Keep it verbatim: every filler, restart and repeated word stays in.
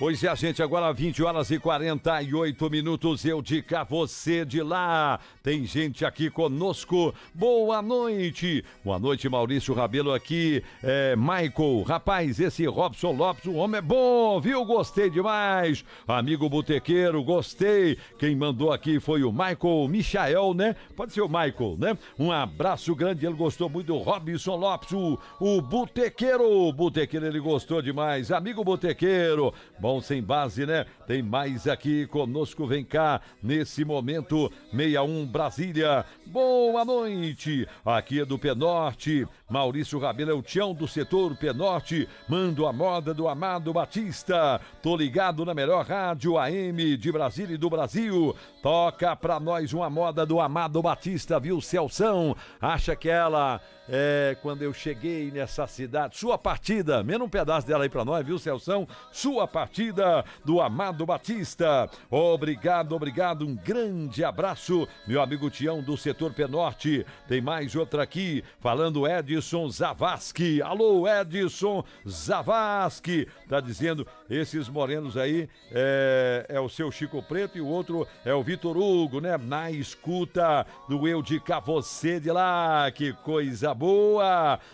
Pois é, gente, agora vinte horas e quarenta e oito minutos, eu de cá, você de lá. Tem gente aqui conosco. Boa noite. Boa noite, Maurício Rabelo aqui. É, Michael, rapaz, esse Robson Lopes, o homem é bom, viu? Gostei demais. Amigo botequeiro, gostei. Quem mandou aqui foi o Michael Michael, né? Pode ser o Michael, né? Um abraço grande, ele gostou muito do Robson Lopes, o, o botequeiro. O botequeiro, ele gostou demais. Amigo botequeiro, bom sem base, né? Tem mais aqui conosco, vem cá, nesse momento, sessenta e um Brasília. Boa noite, aqui é do Penorte, Maurício Rabelo é o Tião do setor Penorte, mando a moda do Amado Batista, tô ligado na melhor rádio A M de Brasília e do Brasil, toca pra nós uma moda do Amado Batista, viu, Celção? Acha que ela, é, quando eu cheguei nessa cidade, sua partida, menos um pedaço dela aí pra nós, viu, Celção? Sua partida do Amado Batista, obrigado, obrigado, um grande abraço, meu amigo Tião do setor Penorte. Tem mais outra aqui, falando Edson Zavascki. Alô, Edson Zavascki, tá dizendo, esses morenos aí é, é o seu Chico Preto e o outro é o Vitor Hugo, né? Na escuta do Eu de Cá, você de lá, que coisa boa.